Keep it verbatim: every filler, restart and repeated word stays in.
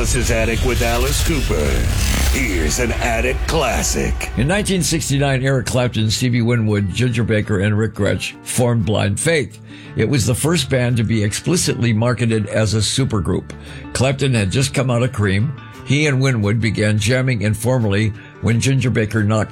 Alice's Attic with Alice Cooper. Here's an Attic classic. In nineteen sixty-nine, Eric Clapton, Stevie Winwood, Ginger Baker, and Rick Gretsch formed Blind Faith. It was the first band to be explicitly marketed as a supergroup. Clapton had just come out of Cream. He and Winwood began jamming informally when Ginger Baker knocked